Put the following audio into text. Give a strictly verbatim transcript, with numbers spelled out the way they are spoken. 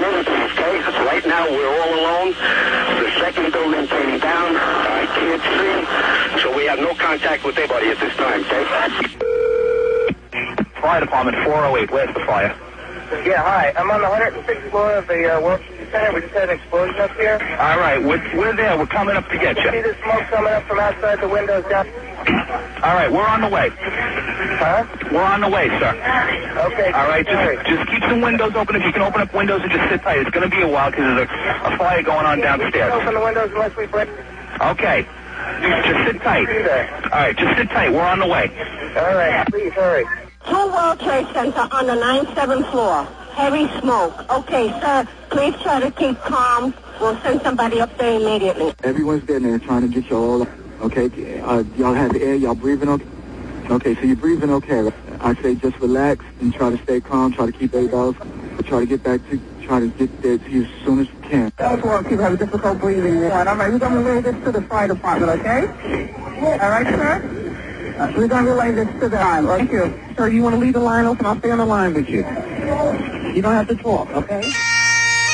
anything, okay? Right now, we're all alone. The second building came down. I can't see. So we have no contact with anybody at this time, okay? Fire Department four oh eight, where's the fire? Yeah, hi. I'm on the one hundred sixth floor of the uh, World Trade Center. We just had an explosion up here. All right, we're, we're there. We're coming up to get you. See the smoke coming up from outside the windows down? All right, we're on the way. Huh? We're on the way, sir. Okay. All right, sorry. just, just keep some windows open. If you can open up windows and just sit tight. It's going to be a while because there's a, a fire going on Yeah, we downstairs. can't open the windows unless we break. Okay. Just sit tight. All right, just sit tight. We're on the way. All right, please hurry. Two World Trade Center on the ninety-seventh floor. Heavy smoke. Okay, sir, please try to keep calm. We'll send somebody up there immediately. Everyone's there now trying to get you all, okay? Uh, y'all have the air, y'all breathing okay? Okay, so you're breathing okay. I say just relax and try to stay calm, try to keep everybody else, try to get back to, try to get there to you as soon as you can. Those who people have difficult breathing. All right, we're going to relay this to the fire department, okay? All right, sir? Uh, we're going to relay this to the line. Thank you. Sir, you want to leave the line open? I'll stay on the line with you. You don't have to talk, okay?